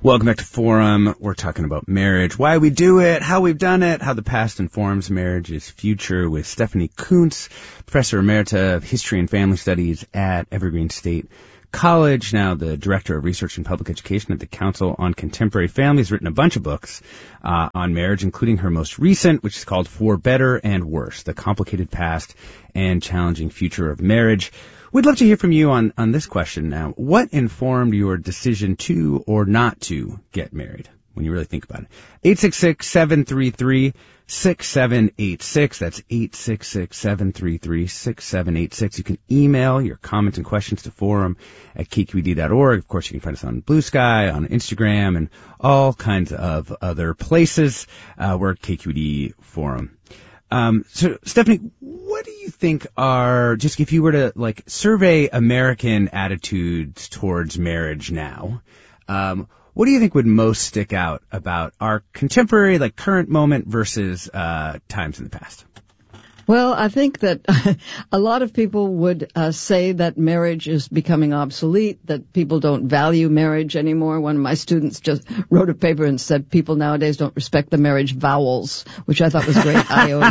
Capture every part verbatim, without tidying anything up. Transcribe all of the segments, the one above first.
Welcome back to Forum. We're talking about marriage, why we do it, how we've done it, how the past informs marriage's future with Stephanie Coontz, Professor Emerita of History and Family Studies at Evergreen State College, now the Director of Research and Public Education at the Council on Contemporary Families, written a bunch of books uh, on marriage, including her most recent, which is called For Better and Worse, The Complicated Past and Challenging Future of Marriage. We'd love to hear from you on, on this question now. What informed your decision to or not to get married when you really think about it? eight six six, seven three three, six seven eight six. That's eight six six, seven three three, six seven eight six. You can email your comments and questions to forum at k q e d dot org. Of course, you can find us on Blue Sky, on Instagram, and all kinds of other places. Uh, we're at K Q E D Forum. Um, so, Stephanie, what do you think are, just if you were to, like, survey American attitudes towards marriage now, um, what do you think would most stick out about our contemporary, like, current moment versus uh, times in the past? Well, I think that a lot of people would uh, say that marriage is becoming obsolete, that people don't value marriage anymore. One of my students just wrote a paper and said people nowadays don't respect the marriage vowels, which I thought was great. I O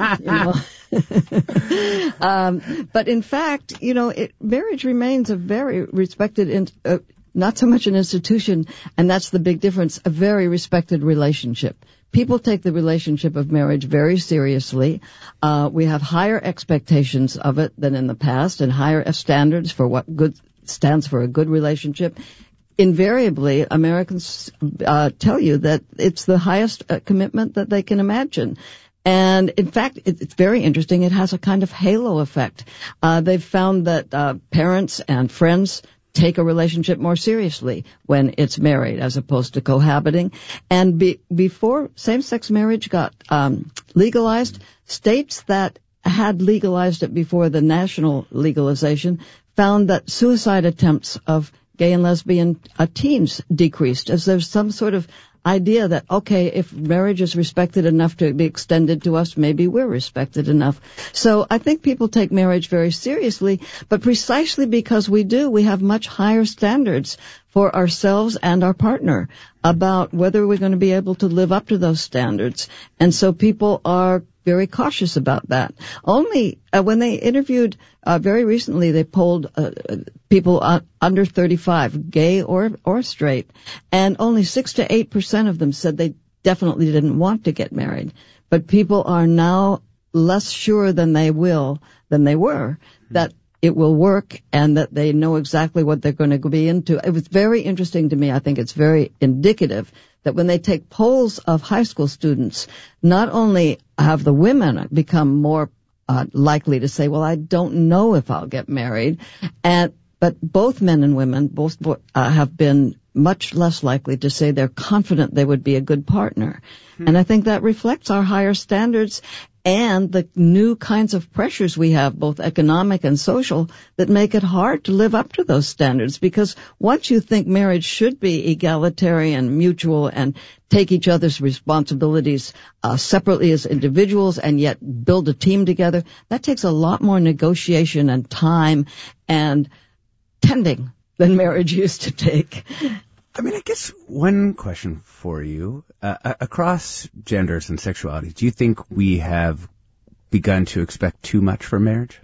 U, you know. um, but in fact, you know, it, marriage remains a very respected, in, uh, not so much an institution, and that's the big difference, a very respected relationship. People take the relationship of marriage very seriously. Uh, we have higher expectations of it than in the past and higher standards for what good stands for a good relationship. Invariably, Americans uh, tell you that it's the highest uh, commitment that they can imagine. And in fact, it's very interesting. It has a kind of halo effect. Uh, they've found that uh, parents and friends take a relationship more seriously when it's married as opposed to cohabiting. And be, before same-sex marriage got um, legalized, states that had legalized it before the national legalization found that suicide attempts of gay and lesbian uh, teens decreased, as there's some sort of idea that, okay, if marriage is respected enough to be extended to us, maybe we're respected enough. So I think people take marriage very seriously, but precisely because we do, we have much higher standards for ourselves and our partner about whether we're going to be able to live up to those standards. And so people are very cautious about that. Only uh, when they interviewed uh, very recently, they polled uh, people uh, under thirty-five, gay or or straight, and only six to eight percent of them said they definitely didn't want to get married. But people are now less sure than they will than they were that it will work and that they know exactly what they're going to be into. It was very interesting to me. I think it's very indicative that when they take polls of high school students, not only have the women become more uh, likely to say, well, I don't know if I'll get married, and but both men and women both uh, have been much less likely to say they're confident they would be a good partner. Hmm. And I think that reflects our higher standards and the new kinds of pressures we have, both economic and social, that make it hard to live up to those standards. Because once you think marriage should be egalitarian, mutual, and take each other's responsibilities uh, separately as individuals and yet build a team together, that takes a lot more negotiation and time and tending than marriage used to take. I mean, I guess one question for you, uh, across genders and sexualities, do you think we have begun to expect too much from marriage?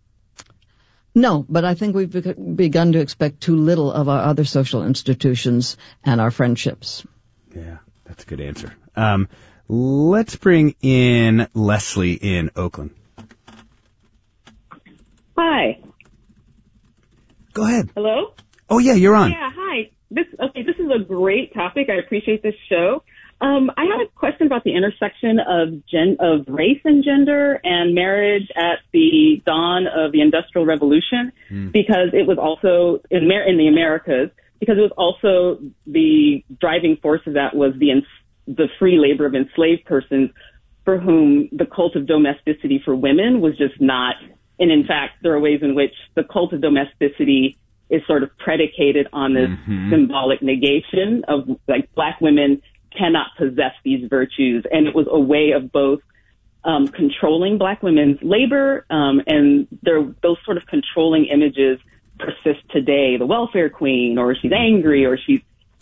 No, but I think we've be- begun to expect too little of our other social institutions and our friendships. Yeah, that's a good answer. Um, let's bring in Leslie in Oakland. Hi. Go ahead. Hello? Oh, yeah, you're on. Yeah, hi. This okay. This is a great topic. I appreciate this show. Um, I have a question about the intersection of gen of race and gender and marriage at the dawn of the Industrial Revolution, mm. because it was also in, in the Americas, because it was also the driving force of that was the the free labor of enslaved persons, for whom the cult of domesticity for women was just not. And in fact, there are ways in which the cult of domesticity is sort of predicated on this mm-hmm. symbolic negation of, like, black women cannot possess these virtues. And it was a way of both um, controlling black women's labor, um, and there, those sort of controlling images persist today. The welfare queen, or she's angry, or she's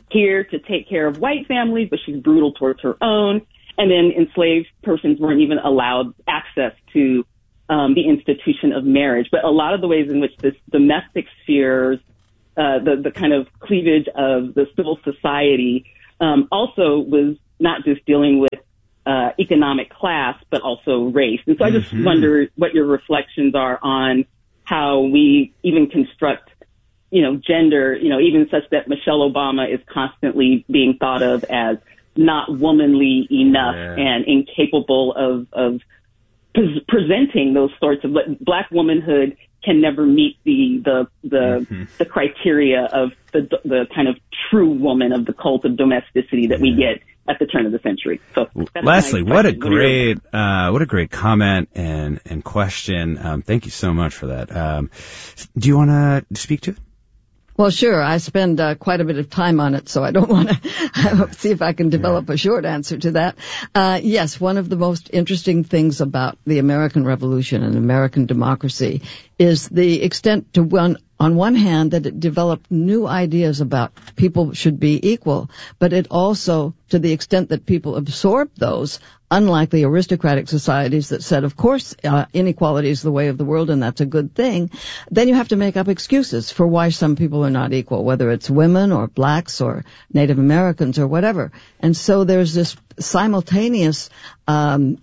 here to take care of white families, but she's brutal towards her own. And then enslaved persons weren't even allowed access to um, the institution of marriage. But a lot of the ways in which this domestic spheres, uh, the, the kind of cleavage of the civil society, um, also was not just dealing with uh, economic class, but also race. And so I just mm-hmm. wonder what your reflections are on how we even construct, you know, gender, you know, even such that Michelle Obama is constantly being thought of as not womanly enough yeah. and incapable of, of pre- presenting those sorts of, black womanhood can never meet the, the, the, mm-hmm. the criteria of the, the kind of true woman of the cult of domesticity that yeah. we get at the turn of the century. So, Leslie, what a great, uh, what a great comment and, and question. Um, thank you so much for that. Um, do you want to speak to it? Well, sure. I spend uh, quite a bit of time on it, so I don't want to see if I can develop a short answer to that. Uh, yes, one of the most interesting things about the American Revolution and American democracy is the extent to one, on one hand, that it developed new ideas about people should be equal, but it also, to the extent that people absorbed those, unlike the aristocratic societies that said, of course, uh, inequality is the way of the world and that's a good thing, then you have to make up excuses for why some people are not equal, whether it's women or blacks or Native Americans or whatever. And so there's this simultaneous um,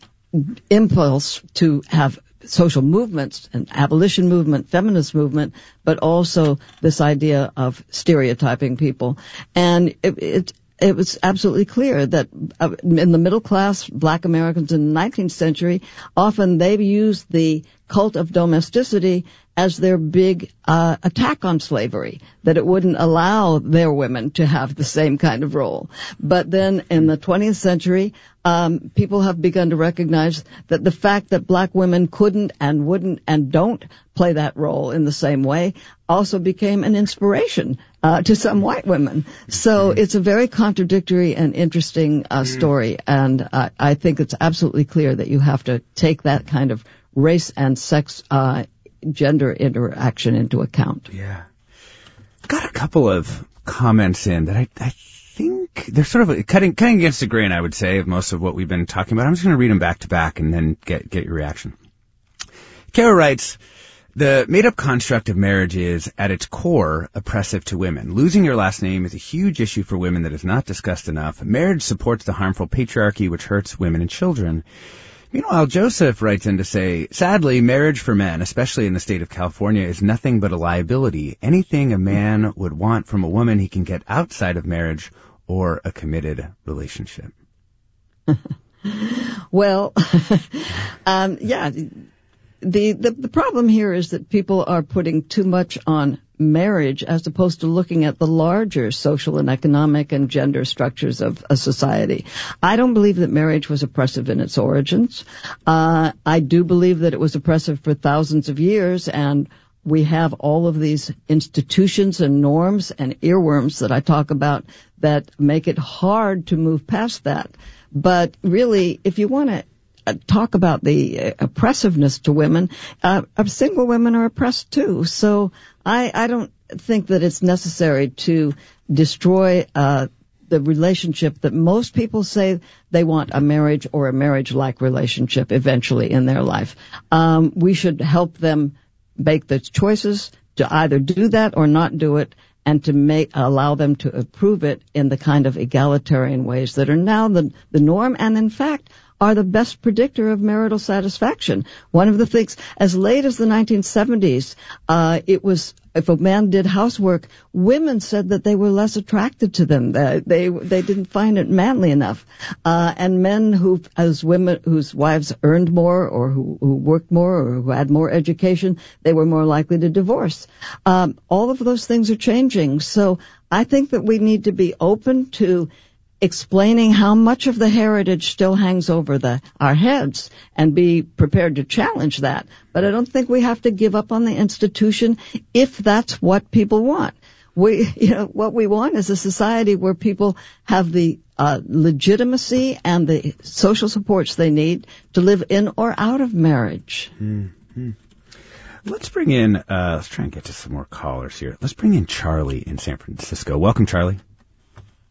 impulse to have social movements, an abolition movement, feminist movement, but also this idea of stereotyping people. And it, it It was absolutely clear that uh, in the middle class, black Americans in the nineteenth century, often they've used the cult of domesticity as their big uh, attack on slavery, that it wouldn't allow their women to have the same kind of role. But then in the twentieth century, um, people have begun to recognize that the fact that black women couldn't and wouldn't and don't play that role in the same way also became an inspiration uh, to some white women. So it's a very contradictory and interesting uh, story, and uh, I think it's absolutely clear that you have to take that kind of race and sex uh gender interaction into account. Yeah. Got a couple of comments in that I, I think they're sort of cutting, cutting against the grain, I would say, of most of what we've been talking about. I'm just going to read them back to back and then get, get your reaction. Kara writes, the made-up construct of marriage is, at its core, oppressive to women. Losing your last name is a huge issue for women that is not discussed enough. Marriage supports the harmful patriarchy which hurts women and children. Meanwhile, Joseph writes in to say, sadly, marriage for men, especially in the state of California, is nothing but a liability. Anything a man would want from a woman he can get outside of marriage or a committed relationship. Well, um, yeah, the, the the problem here is that people are putting too much on marriage as opposed to looking at the larger social and economic and gender structures of a society. I don't believe that marriage was oppressive in its origins. Uh, I do believe that it was oppressive for thousands of years, and we have all of these institutions and norms and earworms that I talk about that make it hard to move past that. But really, if you want to talk about the uh, oppressiveness to women, uh, single women are oppressed too. So I, I don't think that it's necessary to destroy uh the relationship that most people say they want a marriage or a marriage-like relationship eventually in their life. Um, we should help them make the choices to either do that or not do it, and to make allow them to approve it in the kind of egalitarian ways that are now the the norm, and in fact are the best predictor of marital satisfaction. One of the things, as late as the nineteen seventies, uh, it was, if a man did housework, women said that they were less attracted to them. They, they, they didn't find it manly enough. Uh, and men who, as women, whose wives earned more or who, who worked more or who had more education, they were more likely to divorce. Um, all of those things are changing. So I think that we need to be open to explaining how much of the heritage still hangs over the, our heads, and be prepared to challenge that. But I don't think we have to give up on the institution if that's what people want. We, you know, what we want is a society where people have the uh, legitimacy and the social supports they need to live in or out of marriage. Mm-hmm. Let's bring in, uh, let's try and get to some more callers here. Let's bring in Charlie in San Francisco. Welcome, Charlie.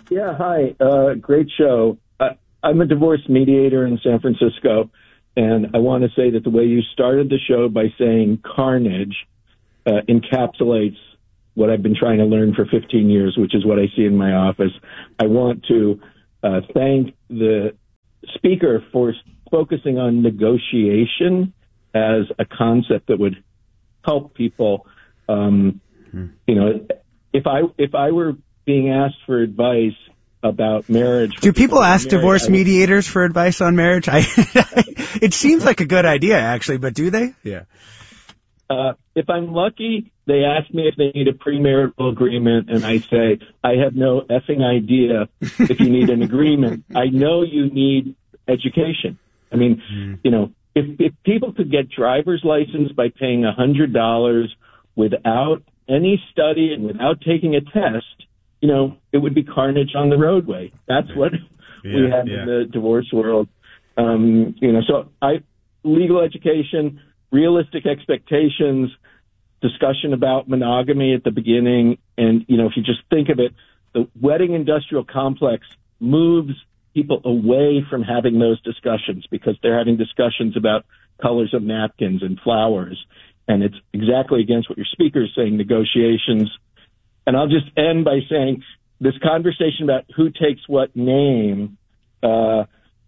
Yeah, hi. Uh, great show. I, I'm a divorce mediator in San Francisco, and I want to say that the way you started the show by saying carnage uh, encapsulates what I've been trying to learn for fifteen years, which is what I see in my office. I want to uh, thank the speaker for focusing on negotiation as a concept that would help people. Um, hmm. You know, if I if I were being asked for advice about marriage, do people ask married, divorce I, mediators for advice on marriage? I, it seems like a good idea, actually, but do they? Yeah. Uh, if I'm lucky, they ask me if they need a premarital agreement, and I say, I have no effing idea if you need an agreement. I know you need education. I mean, mm. you know, if, if people could get driver's license by paying one hundred dollars without any study and without taking a test, you know, it would be carnage on the roadway. That's what yeah, we have yeah. in the divorce world. Um, you know, so I, legal education, realistic expectations, discussion about monogamy at the beginning. And, you know, if you just think of it, the wedding industrial complex moves people away from having those discussions because they're having discussions about colors of napkins and flowers. And it's exactly against what your speaker is saying, negotiations. And I'll just end by saying this conversation about who takes what name, uh,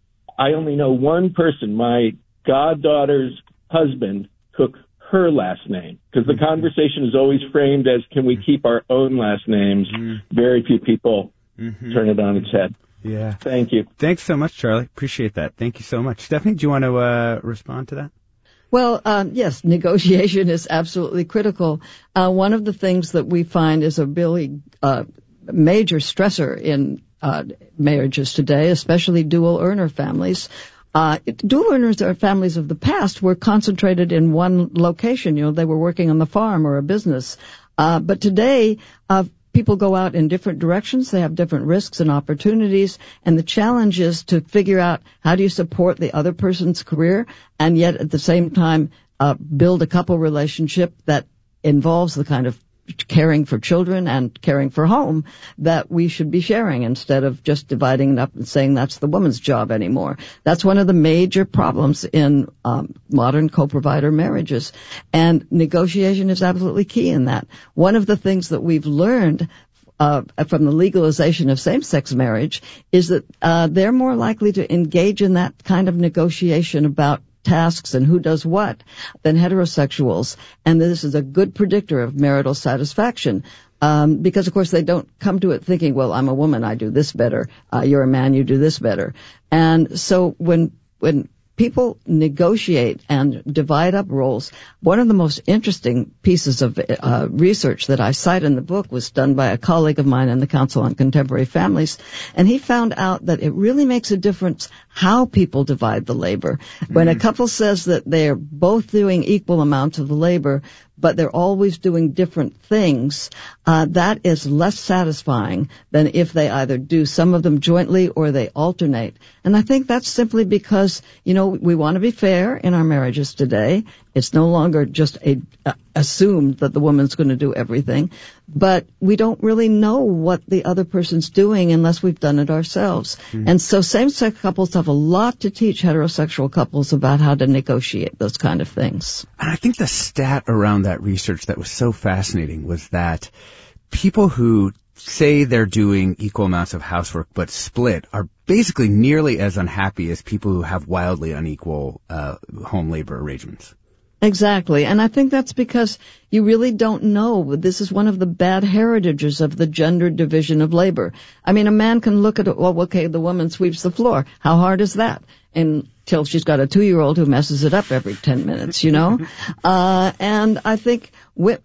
I only know one person, my goddaughter's husband, took her last name because the mm-hmm. conversation is always framed as, can we keep our own last names? Mm-hmm. Very few people mm-hmm. turn it on its head. Yeah. Thank you. Thanks so much, Charlie. Appreciate that. Thank you so much. Stephanie, do you want to uh, respond to that? Well, um, yes, negotiation is absolutely critical. Uh, one of the things that we find is a really uh, major stressor in uh, marriages today, especially dual earner families. Uh, dual earners or families of the past were concentrated in one location. You know, they were working on the farm or a business. Uh, but today, uh, people go out in different directions. They have different risks and opportunities. And the challenge is to figure out how do you support the other person's career and yet at the same time uh, build a couple relationship that involves the kind of caring for children and caring for home that we should be sharing instead of just dividing it up and saying that's the woman's job anymore. That's one of the major problems in um, modern co-provider marriages. And negotiation is absolutely key in that. One of the things that we've learned uh, from the legalization of same-sex marriage is that uh, they're more likely to engage in that kind of negotiation about tasks and who does what than heterosexuals. And this is a good predictor of marital satisfaction. Um, because of course they don't come to it thinking, well, I'm a woman, I do this better. Uh, you're a man, you do this better. And so when, when people negotiate and divide up roles, one of the most interesting pieces of uh, research that I cite in the book was done by a colleague of mine in the Council on Contemporary Families, and he found out that it really makes a difference how people divide the labor. Mm-hmm. When a couple says that they're both doing equal amounts of the labor, but they're always doing different things, uh, that is less satisfying than if they either do some of them jointly or they alternate. And I think that's simply because, you know, we want to be fair in our marriages today. It's no longer just a, uh, assumed that the woman's going to do everything, but we don't really know what the other person's doing unless we've done it ourselves. Mm-hmm. And so same-sex couples have a lot to teach heterosexual couples about how to negotiate those kind of things. And I think the stat around that research that was so fascinating was that people who say they're doing equal amounts of housework but split are basically nearly as unhappy as people who have wildly unequal uh, home labor arrangements. Exactly. And I think that's because you really don't know. This is one of the bad heritages of the gender division of labor. I mean, a man can look at it, well, okay, the woman sweeps the floor. How hard is that? Until she's got a two-year-old who messes it up every ten minutes, you know? uh, and I think one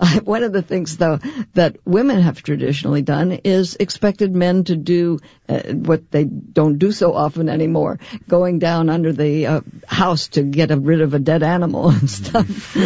of the things, though, that women have traditionally done is expected men to do uh, what they don't do so often anymore, going down under the uh, house to get rid of a dead animal and stuff.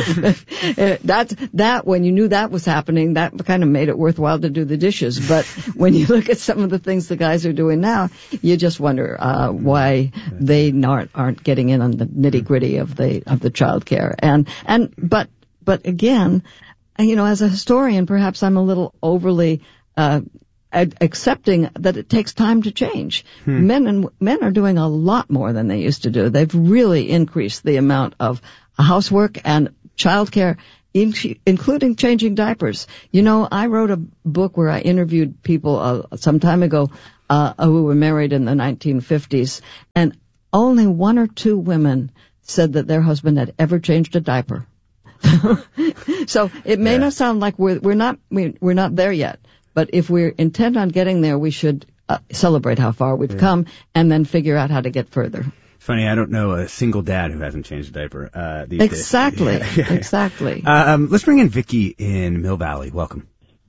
that, that, when you knew that was happening, that kind of made it worthwhile to do the dishes. But when you look at some of the things the guys are doing now, you just wonder uh, why they aren't, aren't getting in on the nitty-gritty of the of the child care. And, and, but But again, you know, as a historian, perhaps I'm a little overly uh ad- accepting that it takes time to change. Hmm. Men and men are doing a lot more than they used to do. They've really increased the amount of housework and childcare, in- including changing diapers. You know, I wrote a book where I interviewed people uh, some time ago uh, who were married in the nineteen fifties, and only one or two women said that their husband had ever changed a diaper. So it may Yeah. not sound like we're we're not we're, we're not there yet, but if we're intent on getting there, we should uh, celebrate how far we've Yeah. come and then figure out how to get further. Funny, I don't know a single dad who hasn't changed a diaper uh, these days. Exactly, Yeah, yeah, yeah. exactly. Um, let's bring in Vicki in Mill Valley. Welcome.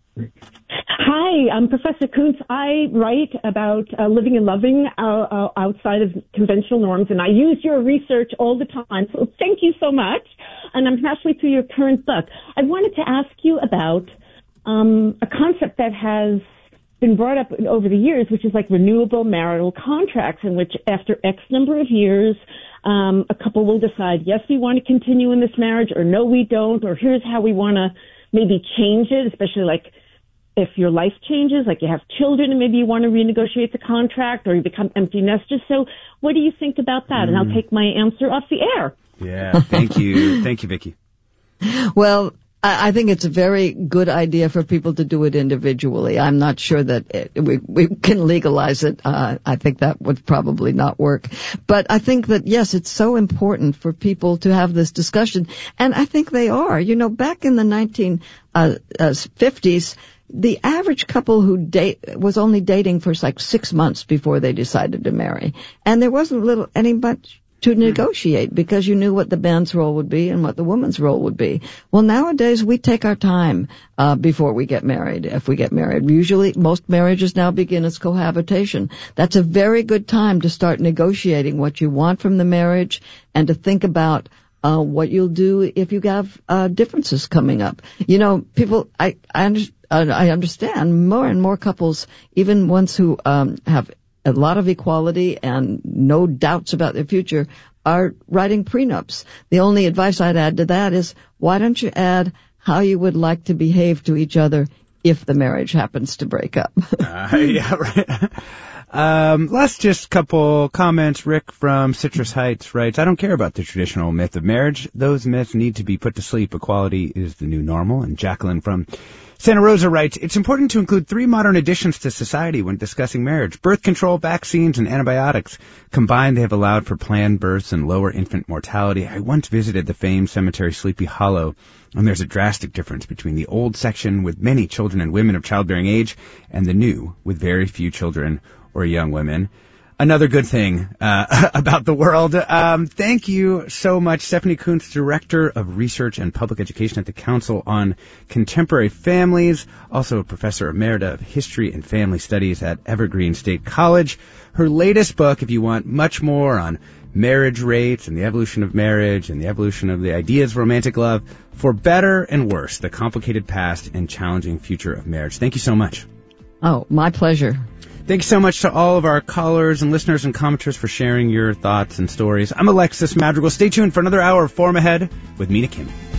Hi, I'm Professor Kuntz. I write about uh, living and loving uh, uh, outside of conventional norms, and I use your research all the time. So thank you so much. And I'm halfway through your current book. I wanted to ask you about um, a concept that has been brought up over the years, which is like renewable marital contracts, in which after X number of years, um, a couple will decide, yes, we want to continue in this marriage, or no, we don't, or here's how we want to maybe change it, especially like if your life changes, like you have children and maybe you want to renegotiate the contract or you become empty nesters. So what do you think about that? Mm. And I'll take my answer off the air. Yeah, thank you. Thank you, Vicki. Well, I, I think it's a very good idea for people to do it individually. I'm not sure that it, we, we can legalize it. Uh, I think that would probably not work. But I think that, yes, it's so important for people to have this discussion. And I think they are. You know, back in the nineteen fifties, the average couple who date was only dating for like six months before they decided to marry. And there wasn't little any much to negotiate because you knew what the man's role would be and what the woman's role would be. Well, nowadays we take our time uh before we get married. If we get married, usually most marriages now begin as cohabitation. That's a very good time to start negotiating what you want from the marriage and to think about uh what you'll do if you have uh differences coming up. You know, people, I I, under, uh, I understand more and more couples, even ones who um have a lot of equality and no doubts about their future, are writing prenups. The only advice I'd add to that is, why don't you add how you would like to behave to each other if the marriage happens to break up? uh, yeah, right. Um, last just couple comments. Rick from Citrus Heights writes, I don't care about the traditional myth of marriage. Those myths need to be put to sleep. Equality is the new normal. And Jacqueline from Santa Rosa writes, it's important to include three modern additions to society when discussing marriage. Birth control, vaccines, and antibiotics. Combined, they have allowed for planned births and lower infant mortality. I once visited the famed cemetery Sleepy Hollow, and there's a drastic difference between the old section with many children and women of childbearing age and the new with very few children or young women. Another good thing uh, about the world. Um, thank you so much, Stephanie Kuntz, Director of Research and Public Education at the Council on Contemporary Families, also a Professor Emerita of History and Family Studies at Evergreen State College. Her latest book, if you want much more on marriage rates and the evolution of marriage and the evolution of the ideas of romantic love, For Better and Worse, the Complicated Past and Challenging Future of Marriage. Thank you so much. Oh, my pleasure. Thank you so much to all of our callers and listeners and commenters for sharing your thoughts and stories. I'm Alexis Madrigal. Stay tuned for another hour of Forum Ahead with Mina Kim.